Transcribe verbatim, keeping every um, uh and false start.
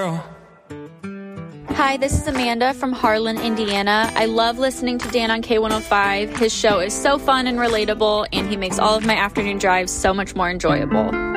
Hi, this is Amanda from Harlan, Indiana. I love listening to Dan on K one oh five. His show is so fun and relatable, and he makes all of my afternoon drives so much more enjoyable.